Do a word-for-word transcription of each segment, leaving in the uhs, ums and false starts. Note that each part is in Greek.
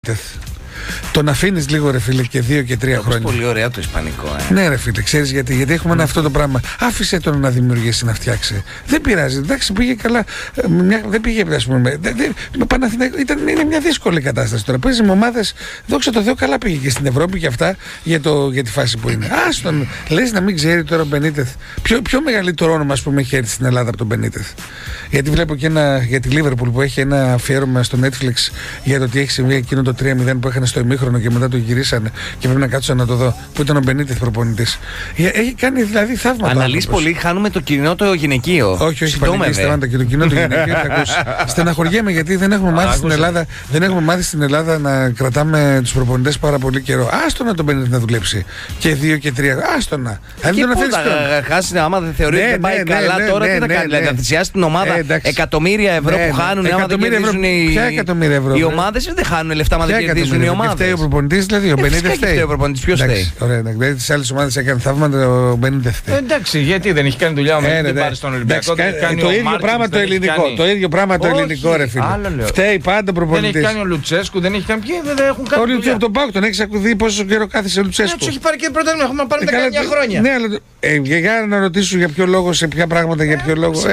Τον αφήνεις λίγο, ρε φίλε, και δύο και τρία χρόνια. Πολύ ωραίο το ισπανικό, ε. Ναι, ρε φίλε, ξέρεις γιατί. Γιατί έχουμε mm. αυτό το πράγμα. Άφησε τον να δημιουργήσει, να φτιάξει. Δεν πειράζει. Εντάξει, πήγε καλά. Μια, δεν πήγε, ας πούμε. Δεν, δεν, με Παναθηναϊκό, ήταν, είναι μια δύσκολη κατάσταση τώρα. Παίζει με ομάδες, δόξα τω Θεώ, καλά πήγε και στην Ευρώπη και αυτά για, το, για τη φάση που είναι. Άστον, λες να μην ξέρει τώρα ο Μπενίτεθ. Ποιο, ποιο μεγαλύτερο όνομα, ας πούμε, έχει έρθει στην Ελλάδα από τον Μπενίτεθ. Γιατί βλέπω και ένα, για τη Λίβερπουλ που έχει ένα αφιέρωμα στο Netflix για το τι έχει συμβεί εκείνο το τρία μηδέν που έχανε στο ημίχρονο και μετά το γυρίσανε και πρέπει να κάτσω να το δω. Που ήταν ο Μπενίτεθ προπονητής. Έχει κάνει δηλαδή θαύματα. Αναλύσει πολύ, χάνουμε το κοινό το γυναικείο. Όχι, όχι, πανηγύριστα και το κοινό το γυναικείο. Στεναχωριέμαι γιατί δεν έχουμε μάθει στην Ελλάδα, δεν έχουμε μάθει στην Ελλάδα να κρατάμε τους προπονητές πάρα πολύ καιρό. Άστο να τον Μπενίτεθ να δουλέψει. Και δύο και τρία. Άστο να. Αν δεν χάσει, άμα δεν θεωρεί ότι δεν πάει καλά τώρα, τι θα κάνει. Δηλαδή θα θυσιάσει την ομάδα εκατομμύρια ευρώ που χάνουν. Ποια εκατομμύρια ευρώ. Οι ομάδες δεν χάνουν λεφτά, μα δεν κερδίζουν οι ομάδες. Φταίει ο προπονητής, δηλαδή ο Μπενίτεθ φταίει. Ο προπονητής ποιος φταίει. Ωραία, δηλαδή τις άλλες ομάδες έκανε θαύματα, ο Μπενίτεθ φταίει. Εντάξει, γιατί δεν έχει κάνει δουλειά ο Μπενίτεθ, δεν πάρει στον Ολυμπιακό. Το ίδιο πράγμα το ελληνικό. Το ίδιο πράγμα το ελληνικό, ρε φίλε. Φταίει πάντα ο προπονητής. Δεν έχει κάνει ο Λουτσέσκου, δεν έχει κάνει. Δεν έχουν κάνει. Ο Λουτσέσκου τον Πάοκ τον έχει ακούσει πόσο καιρό κάθισε ο Λουτσέσκου. Έτσι έχει πάρει και πρωτάθλημα, έχουμε πάρει δεκαεννιά χρόνια. Ναι, αλλά για να ρωτήσω για ποιο λόγο, σε ποια πράγματα, για ποιο λόγο.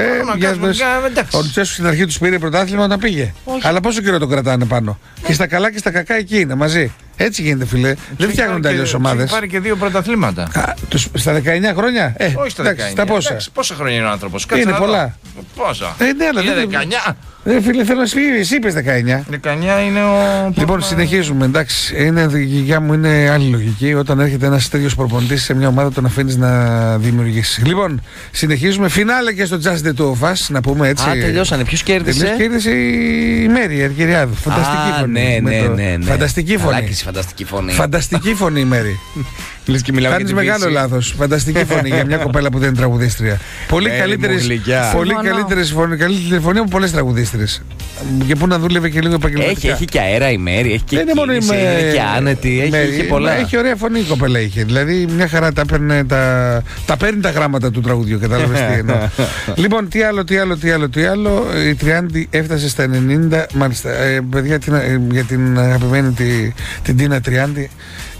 Ο Λουτσέσκου στην αρχή του πήρε πρωτάθλημα όταν πήγε. Αλλά πόσο καιρό τον κρατάνε πάνω. Και στα καλά και στα κακά εκεί είναι μαζί. Έτσι γίνεται, φιλέ. Δεν φτιάχνουν αλλιώς ομάδες. Έχει πάρει και δύο πρωταθλήματα. Α, τους, στα δεκαεννιά χρόνια. Ε, όχι στα δεκαεννιά. Στα πόσα. Εντάξει, πόσα χρόνια είναι ο άνθρωπος. Είναι πολλά. Πόσα. Ε, ναι, αλλά είναι δεν δεκαεννιά. Ε, φίλε, θέλω να σου πει, εσύ είπες δεκαεννιά. δεκαεννιά είναι ο. Λοιπόν, συνεχίζουμε. Εντάξει, είναι, η γιαγιά μου είναι άλλη λογική. Όταν έρχεται ένας τέτοιος προπονητής σε μια ομάδα, τον αφήνεις να δημιουργήσει. Λοιπόν, συνεχίζουμε. Φινάλε και στο Just the Two of Us, να πούμε έτσι. Α, τελειώσανε. Ποιος κέρδισε? Τελείως κέρδισε η Μέρη, η Αργυριάδου. Φανταστική φωνή. Ναι, ναι, ναι, ναι. Φανταστική φωνή. Φανταστική φωνή. Φανταστική φωνή η Μέρη. Κάνεις μεγάλο λάθος. Φανταστική φωνή για μια κοπέλα που δεν είναι τραγουδίστρια. Πολύ καλύτερη φωνή, καλύτερη φωνή από πολλές τραγουδίστριες. Και πού να δούλευε και λίγο επαγγελματικά. Έχει, έχει και αέρα η Μέρη, έχει και δεν είναι κίνηση, μόνο είναι και άνετη, έχει, έχει πολλά. Έχει ωραία φωνή η κοπέλα είχε. Δηλαδή μια χαρά τα παίρνει τα, τα, παίρνει τα γράμματα του τραγουδιού. Κατάλαβες τι εννοώ. Λοιπόν, τι άλλο, τι άλλο, τι άλλο, τι άλλο. Η Τριάντη έφτασε στα ενενήντα. Μάλιστα, ε, παιδιά, την, ε, για την αγαπημένη τη, την Τίνα Τριάντη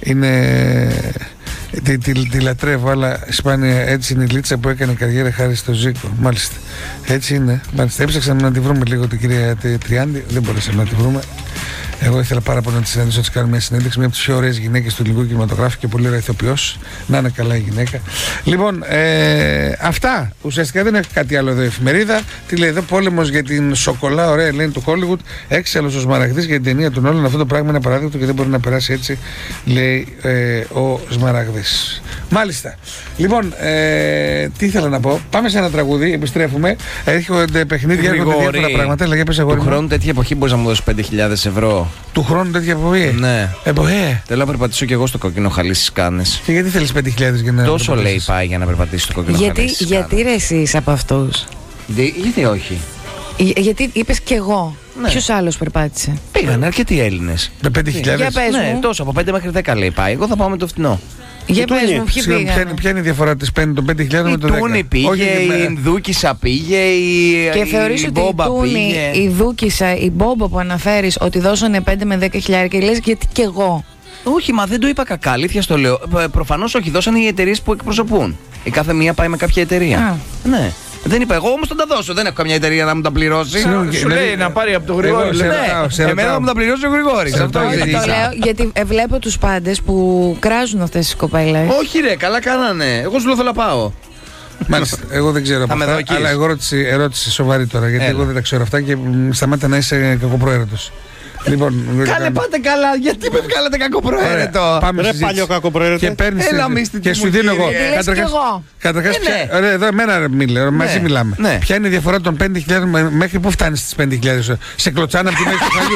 είναι. Τη, τη, τη λατρεύω, αλλά σπάνια έτσι είναι η Λίτσα που έκανε καριέρα χάρη στο Ζήκο. Μάλιστα. Έτσι είναι. Μάλιστα. Έψαξαμε να τη βρούμε λίγο την κυρία Τριάντη. Δεν μπορέσαμε να τη βρούμε. Εγώ ήθελα πάρα πολύ να τη συναντήσω, να τη κάνω μια συνέντευξη. Μια από τις πιο ωραίες γυναίκες του ελληνικού κινηματογράφου και πολύ ωραία ηθοποιός. Να είναι καλά η γυναίκα. Λοιπόν, ε, αυτά. Ουσιαστικά δεν έχει κάτι άλλο εδώ η εφημερίδα. Τι λέει εδώ, πόλεμος για την σοκολά, ωραία λέει του Χόλιγουτ. Έξαλλος ο Σμαραγδής για την ταινία του Νόλαν. Αυτό το πράγμα είναι παράδειγμα και δεν μπορεί να περάσει έτσι, λέει ε, ο Σμαραγδής. Μάλιστα. Λοιπόν, ε, τι ήθελα να πω. Πάμε σε ένα τραγούδι, επιστρέφουμε. Έρχονται παιχνίδια, έρχονται διάφορα πράγματα. Λέγε, πες, του χρόνου τέτοια εποχή μπορείς να μου δώσεις πέντε χιλιάδες ευρώ. Του χρόνου τέτοια εποχή. Ναι. Εποχή. Θέλω να περπατήσω κι εγώ στο κόκκινο χαλί στις Κάνες. Και γιατί θέλεις πέντε χιλιάδες για να. Τόσο λέει πάει για να περπατήσει στο κόκκινο γιατί, χαλί. Γιατί ρε εσύ είσαι από αυτούς? Γιατί όχι. Για, γιατί είπες κι εγώ. Ναι. Ποιος άλλος περπάτησε? Πήγανε αρκετοί Έλληνες. Με πέντε χιλιάδες. Για πες ναι, μου. τόσο από πέντε μέχρι δέκα λέει πάει. Εγώ θα πάω με το φτηνό. Για πες μου, ποιοι πήγανε? Ποια είναι η διαφορά της των πέντε χιλιάδες με το δέκα? Η Τούνη πήγε, η Ινδούκισσα πήγε, η και θεωρείς ότι η Τούνη, η Δούκισσα, η Μπόμπο που αναφέρεις ότι δώσανε πέντε με δέκα χιλιάδες και λες γιατί κι εγώ? Όχι, μα δεν το είπα κακά, αλήθεια στο λέω. Προφανώς όχι, δώσανε οι εταιρείες που εκπροσωπούν. Η κάθε μία πάει με κάποια εταιρεία. Α. Ναι. Δεν είπα εγώ, όμως θα τα δώσω. Δεν έχω καμιά εταιρεία να μου τα πληρώσει. Σου λέει να πάρει από τον Γρηγόρη. Ναι, εμένα θα μου τα πληρώσει ο Γρηγόρης. Αυτό το λέω γιατί βλέπω τους πάντες που κράζουν αυτές τις κοπέλες. Όχι ρε, καλά κάνανε. Εγώ σου λέω θέλω να πάω. Μάλιστα, εγώ δεν ξέρω από αυτά, αλλά εγώ ερώτηση σοβαρή τώρα, γιατί εγώ δεν τα ξέρω αυτά και σταμάτα να είσαι κακοπροαίρετος. Λοιπόν, κάνε πάτε καλά, γιατί με βγάλετε κακοπροαίρετο. Πάμε ρε παλιό κακοπροαίρετο. Και παίρνεις και σου δίνω εγώ. Καταρχάς, εδώ εμένα μιλάω, μαζί μιλάμε. Ποια είναι η διαφορά των πέντε χιλιάδες μέχρι πού φτάνεις στις πέντε χιλιάδες? Σε κλωτσάνε από τη μέση του χαλιού.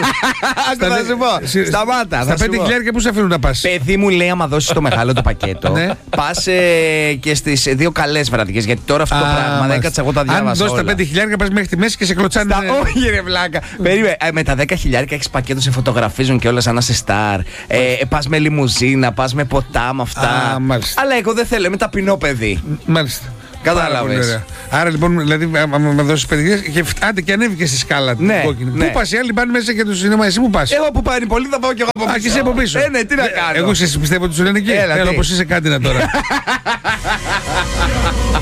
Θα σου πω, σταμάτα. Στα πέντε χιλιάδες και πού σε αφήνουν να πας? Παιδί μου λέει άμα δώσεις το μεγάλο το πακέτο, πας και στις δύο καλές βραδιές. Γιατί τώρα αυτό το πράγμα δεν έκατσα εγώ τα διάβασα. Αν δώσεις τα πέντε χιλιάδες πας μέχρι τη μέση και σε κλωτσάνε. Όχι ρε βλάκα. Με τα δέκα χιλιάδες έχεις πακέτο, σε φωτογραφίζουν και όλα σαν να είσαι στάρ. Ε, πας με λιμουζίνα, πας με ποτά, με αυτά. Α, αλλά εγώ δεν θέλω, είμαι ταπεινό παιδί. Μάλιστα. Κατάλαβες. Άρα λοιπόν, δηλαδή, άμα με δώσει παιδικές, και άντε και ανέβηκε στη σκάλα την Ναι, κόκκινη. ναι. Πού πας, οι άλλοι πάνε μέσα και το σινεμά, εσύ που πας? Εγώ που πάνε πολύ θα πάω κι εγώ από πίσω. Α, και εσύ από πίσω. Ε, ναι, τι να κάνω. Εγώ σε πιστεύω ότι σου λένε εκεί. Έλα, Έλα, τι. όπως είσαι, κάτι να τώρα.